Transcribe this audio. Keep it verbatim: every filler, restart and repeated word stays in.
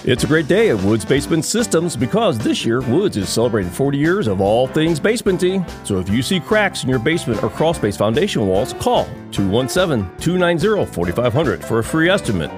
It's a great day at Woods Basement Systems because this year Woods is celebrating forty years of all things basementy. So if you see cracks in your basement or crawl space foundation walls, call two one seven, two nine zero, four five zero zero for a free estimate.